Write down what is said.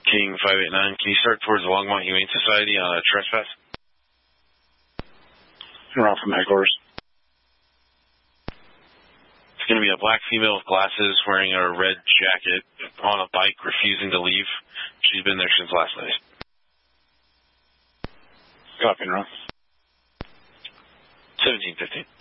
King 589, can you start towards the Longmont Humane Society on a trespass? Around from headquarters. It's going to be a black female with glasses wearing a red jacket on a bike, refusing to leave. She's been there since last night. Copy, Ron. 1715.